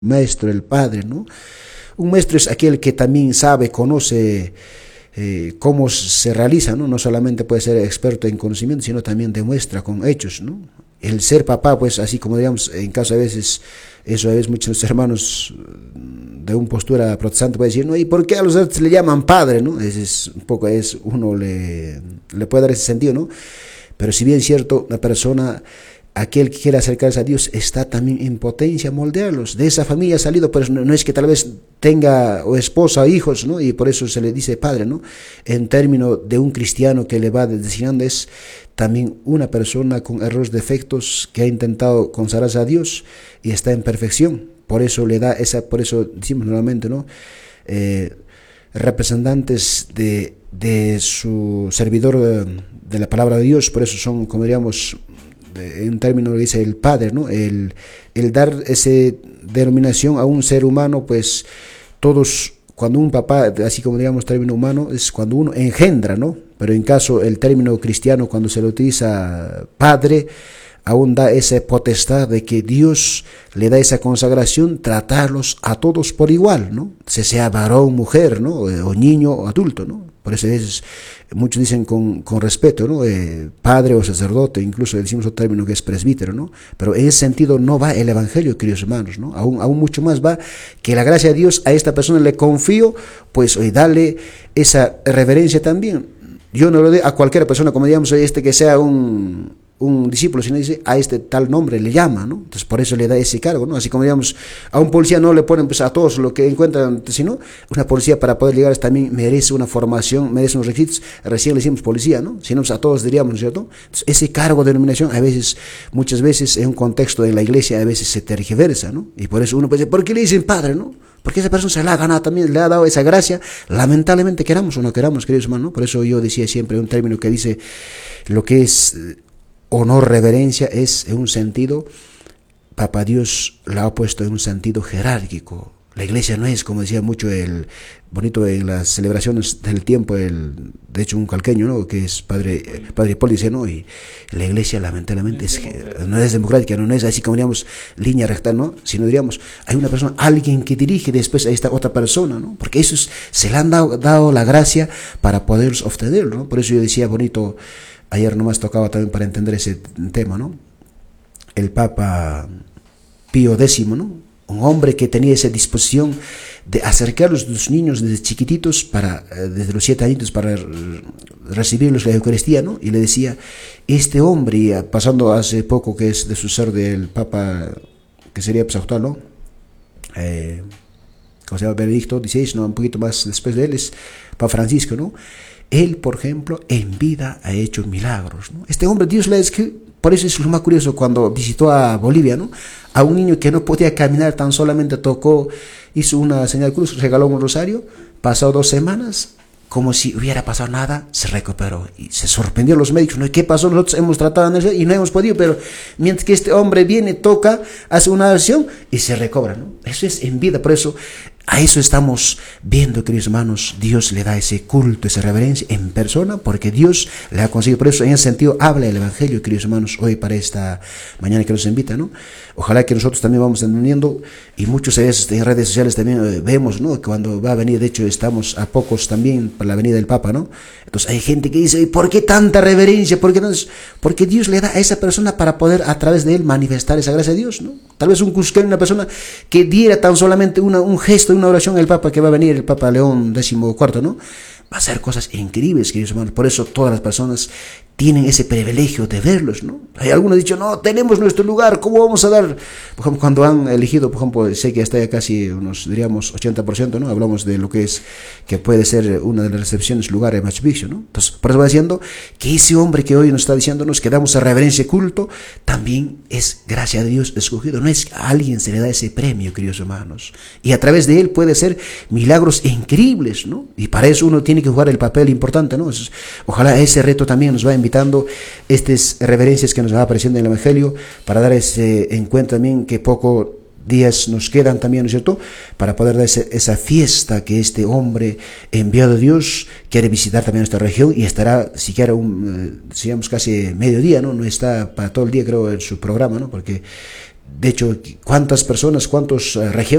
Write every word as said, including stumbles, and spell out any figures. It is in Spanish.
maestro, el padre, ¿no? Un maestro es aquel que también sabe, conoce eh, cómo se realiza, ¿no? No solamente puede ser experto en conocimiento, sino también demuestra con hechos, ¿no? El ser papá, pues así como digamos, en caso a veces, eso a veces muchos hermanos de una postura protestante pueden decir, no, ¿y por qué a los otros le llaman padre, no? Es, es un poco, es, uno le, le puede dar ese sentido, ¿no? Pero si bien es cierto, la persona, aquel que quiere acercarse a Dios, está también en potencia a moldearlos. De esa familia ha salido, pero no, no es que tal vez tenga o esposa o hijos, ¿no? Y por eso se le dice padre, ¿no? En términos de un cristiano que le va designando, es también una persona con errores, defectos, que ha intentado consagrarse a Dios y está en perfección. Por eso le da esa, por eso decimos nuevamente, ¿no? Eh, representantes de, de su servidor eh, de la palabra de Dios, por eso son, como diríamos, en términos dice el padre, ¿no? El, el dar esa denominación a un ser humano, pues todos, cuando un papá, así como digamos término humano, es cuando uno engendra, ¿no? Pero en caso el término cristiano, cuando se lo utiliza padre, aún da esa potestad de que Dios le da esa consagración, tratarlos a todos por igual, ¿no? Se sea varón, mujer, ¿no? O niño o adulto, ¿no? Por eso es, muchos dicen con, con respeto, ¿no? Eh, padre o sacerdote, incluso decimos otro término que es presbítero, ¿no? Pero en ese sentido no va el evangelio, queridos hermanos, ¿no? Aún, aún mucho más va que la gracia de Dios a esta persona le confío, pues hoy dale esa reverencia también. Yo no lo doy a cualquier persona, como digamos, este que sea un, un discípulo, sino dice, a este tal nombre le llama, ¿no? Entonces por eso le da ese cargo, ¿no? Así como digamos, a un policía no le ponen pues, a todos lo que encuentran, sino una policía para poder llegar también merece una formación, merece unos requisitos, recién le decimos policía, ¿no? Si no, pues, a todos diríamos, ¿no es cierto? Entonces ese cargo de denominación a veces, muchas veces en un contexto de la iglesia a veces se tergiversa, ¿no? Y por eso uno puede decir, ¿por qué le dicen padre, no? Porque esa persona se la ha ganado también, le ha dado esa gracia, lamentablemente queramos o no queramos, queridos hermanos, ¿no? Por eso yo decía siempre un término que dice lo que es honor, reverencia, es en un sentido, Papá Dios la ha puesto en un sentido jerárquico. La iglesia no es, como decía mucho el bonito en las celebraciones del tiempo, el, de hecho un calqueño, ¿no? Que es padre, padre Poli, dice, ¿no? Y la iglesia lamentablemente es, no es democrática, no es así como diríamos línea recta, ¿no? Sino diríamos, hay una persona, alguien que dirige después a esta otra persona, ¿no? Porque esos se le han dado, dado la gracia para poderlos obtener, ¿no? Por eso yo decía bonito, ayer nomás tocaba también para entender ese tema, ¿no? El Papa Pío décimo, ¿no? Un hombre que tenía esa disposición de acercar a los niños desde chiquititos, para, desde los siete añitos, para recibirlos la Eucaristía, ¿no? Y le decía, este hombre, pasando hace poco que es de suceder del Papa, que sería pues actual, ¿no? Eh, ¿Cómo se llama? Benedicto dieciséis, ¿no? Un poquito más después de él es Papa Francisco, ¿no? Él, por ejemplo, en vida ha hecho milagros, ¿no? Este hombre, Dios le escribió. Por eso es lo más curioso cuando visitó a Bolivia, ¿no? A un niño que no podía caminar, tan solamente tocó, hizo una señal de cruz, regaló un rosario, pasó dos semanas, como si hubiera pasado nada, se recuperó. Y se sorprendió los médicos, ¿no? ¿Qué pasó? Nosotros hemos tratado y no hemos podido, pero mientras que este hombre viene, toca, hace una oración y se recobra, ¿no? Eso es en vida, por eso a eso estamos viendo, queridos hermanos, Dios le da ese culto, esa reverencia en persona, porque Dios le ha conseguido. Por eso, en ese sentido, habla el Evangelio, queridos hermanos, hoy para esta mañana que nos invita, ¿no? Ojalá que nosotros también vamos entendiendo, y muchas veces en redes sociales también eh, vemos, ¿no? Cuando va a venir, de hecho, estamos a pocos también para la venida del Papa, ¿no? Entonces hay gente que dice, ¿por qué tanta reverencia? ¿Por qué no? Porque Dios le da a esa persona para poder a través de él manifestar esa gracia de Dios, ¿no? Tal vez un cusqueño, una persona que diera tan solamente una, un gesto, una oración al Papa que va a venir, el Papa León décimo cuarto, ¿no? Va a hacer cosas increíbles, queridos hermanos. Por eso todas las personas tienen ese privilegio de verlos, ¿no? Hay algunos que han dicho, no, tenemos nuestro lugar, ¿cómo vamos a dar? Por ejemplo, cuando han elegido, por ejemplo, sé que está ya casi unos, diríamos, ochenta por ciento, ¿no? Hablamos de lo que es, que puede ser una de las recepciones, lugar de Machu Picchu, ¿no? Entonces, por eso va diciendo que ese hombre que hoy nos está diciéndonos que damos a reverencia y culto, también es gracia de Dios escogido. No es a alguien se le da ese premio, queridos hermanos. Y a través de él puede ser milagros increíbles, ¿no? Y para eso uno tiene que jugar el papel importante, ¿no? Entonces, ojalá ese reto también nos va invitando estas reverencias que nos va apareciendo en el Evangelio, para dar ese encuentro también que pocos días nos quedan también, ¿no es cierto?, para poder dar ese, esa fiesta que este hombre enviado de Dios quiere visitar también nuestra región, y estará siquiera un, digamos, casi mediodía, ¿no? No está para todo el día, creo, en su programa, ¿no? Porque de hecho, cuántas personas, cuántas uh, regiones